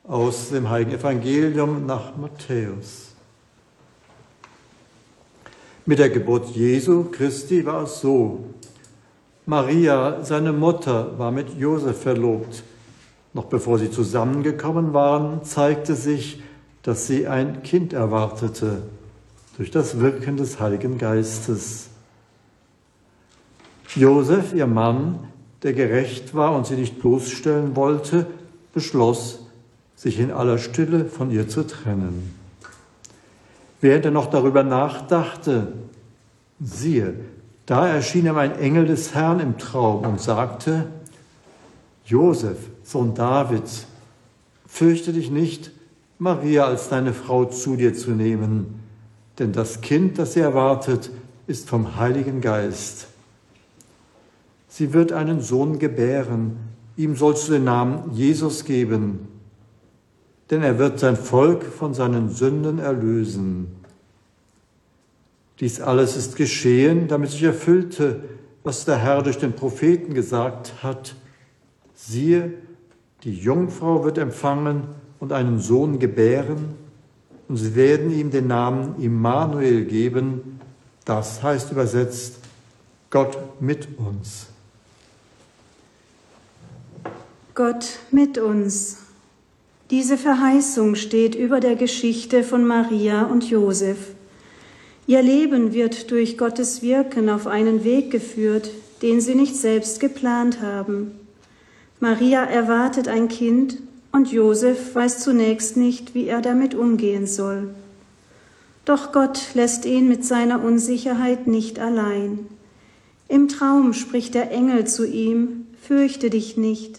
Aus dem Heiligen Evangelium nach Matthäus. Mit der Geburt Jesu Christi war es so: Maria, seine Mutter, war mit Josef verlobt. Noch bevor sie zusammengekommen waren, zeigte sich, dass sie ein Kind erwartete, durch das Wirken des Heiligen Geistes. Josef, ihr Mann, der gerecht war und sie nicht bloßstellen wollte, beschloss, sich in aller Stille von ihr zu trennen. Während er noch darüber nachdachte, siehe, da erschien ihm ein Engel des Herrn im Traum und sagte: Josef, Sohn Davids, fürchte dich nicht, Maria als deine Frau zu dir zu nehmen, denn das Kind, das sie erwartet, ist vom Heiligen Geist. Sie wird einen Sohn gebären, ihm sollst du den Namen Jesus geben, denn er wird sein Volk von seinen Sünden erlösen. Dies alles ist geschehen, damit sich erfüllte, was der Herr durch den Propheten gesagt hat: Siehe, die Jungfrau wird empfangen und einen Sohn gebären, und sie werden ihm den Namen Immanuel geben. Das heißt übersetzt: Gott mit uns. Gott mit uns. Diese Verheißung steht über der Geschichte von Maria und Josef. Ihr Leben wird durch Gottes Wirken auf einen Weg geführt, den sie nicht selbst geplant haben. Maria erwartet ein Kind und Josef weiß zunächst nicht, wie er damit umgehen soll. Doch Gott lässt ihn mit seiner Unsicherheit nicht allein. Im Traum spricht der Engel zu ihm: Fürchte dich nicht.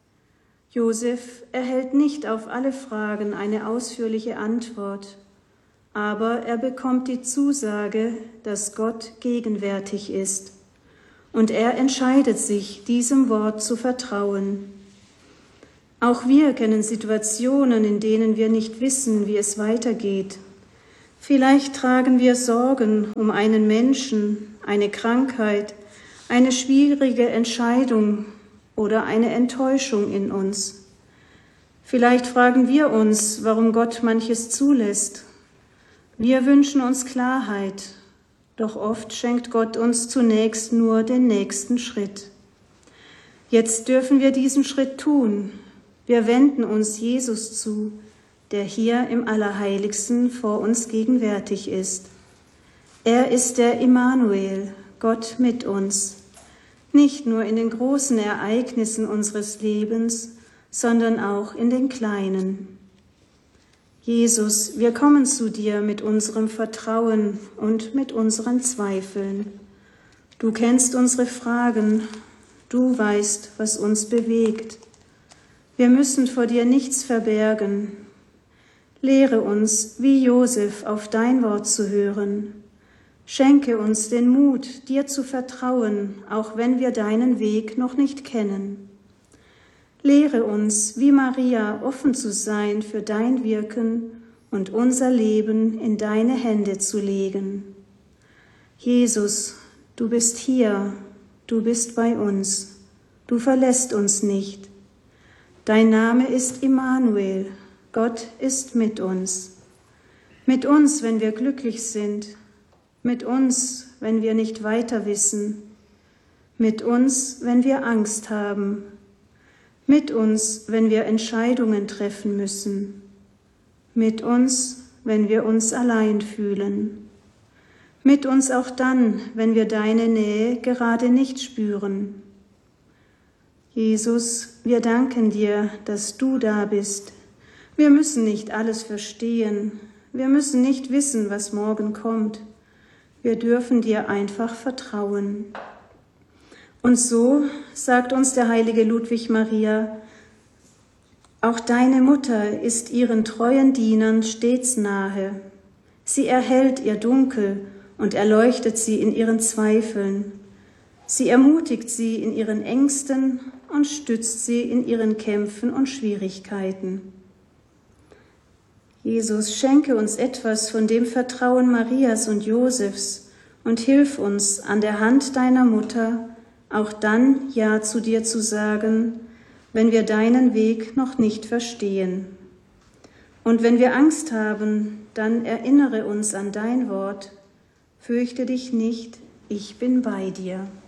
Josef erhält nicht auf alle Fragen eine ausführliche Antwort, aber er bekommt die Zusage, dass Gott gegenwärtig ist, und er entscheidet sich, diesem Wort zu vertrauen. Auch wir kennen Situationen, in denen wir nicht wissen, wie es weitergeht. Vielleicht tragen wir Sorgen um einen Menschen, eine Krankheit, eine schwierige Entscheidung oder eine Enttäuschung in uns. Vielleicht fragen wir uns, warum Gott manches zulässt. Wir wünschen uns Klarheit, doch oft schenkt Gott uns zunächst nur den nächsten Schritt. Jetzt dürfen wir diesen Schritt tun. Wir wenden uns Jesus zu, der hier im Allerheiligsten vor uns gegenwärtig ist. Er ist der Immanuel, Gott mit uns. Nicht nur in den großen Ereignissen unseres Lebens, sondern auch in den kleinen. Jesus, wir kommen zu dir mit unserem Vertrauen und mit unseren Zweifeln. Du kennst unsere Fragen, du weißt, was uns bewegt. Wir müssen vor dir nichts verbergen. Lehre uns, wie Josef, auf dein Wort zu hören. Schenke uns den Mut, dir zu vertrauen, auch wenn wir deinen Weg noch nicht kennen. Lehre uns, wie Maria, offen zu sein für dein Wirken und unser Leben in deine Hände zu legen. Jesus, du bist hier, du bist bei uns, du verlässt uns nicht. Dein Name ist Immanuel, Gott ist mit uns. Mit uns, wenn wir glücklich sind, mit uns, wenn wir nicht weiter wissen, mit uns, wenn wir Angst haben, mit uns, wenn wir Entscheidungen treffen müssen, mit uns, wenn wir uns allein fühlen, mit uns auch dann, wenn wir deine Nähe gerade nicht spüren. Jesus, wir danken dir, dass du da bist. Wir müssen nicht alles verstehen, wir müssen nicht wissen, was morgen kommt. Wir dürfen dir einfach vertrauen. Und so sagt uns der heilige Ludwig Maria: Auch deine Mutter ist ihren treuen Dienern stets nahe. Sie erhellt ihr Dunkel und erleuchtet sie in ihren Zweifeln. Sie ermutigt sie in ihren Ängsten und stützt sie in ihren Kämpfen und Schwierigkeiten. Jesus, schenke uns etwas von dem Vertrauen Marias und Josefs und hilf uns, an der Hand deiner Mutter auch dann Ja zu dir zu sagen, wenn wir deinen Weg noch nicht verstehen. Und wenn wir Angst haben, dann erinnere uns an dein Wort. Fürchte dich nicht, ich bin bei dir.